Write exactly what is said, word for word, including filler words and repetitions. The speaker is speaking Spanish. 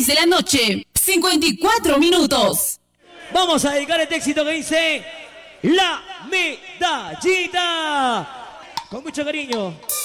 seis de la noche, cincuenta y cuatro minutos. Vamos a dedicar este éxito que dice La Medallita. Con mucho cariño.